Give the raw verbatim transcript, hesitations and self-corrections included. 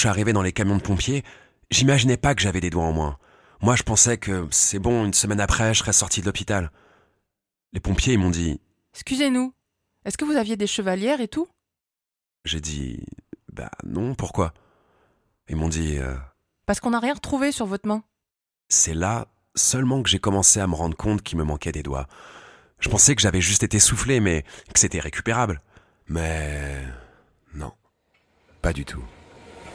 Je suis arrivé dans les camions de pompiers, j'imaginais pas que j'avais des doigts en moins. Moi, je pensais que, c'est bon, une semaine après, je serais sorti de l'hôpital. Les pompiers, ils m'ont dit... Excusez-nous, est-ce que vous aviez des chevalières et tout? J'ai dit... Bah non, pourquoi? Ils m'ont dit... euh, Parce qu'on n'a rien retrouvé sur votre main. C'est là seulement que j'ai commencé à me rendre compte qu'il me manquait des doigts. Je pensais que j'avais juste été soufflé, mais que c'était récupérable. Mais... non, pas du tout.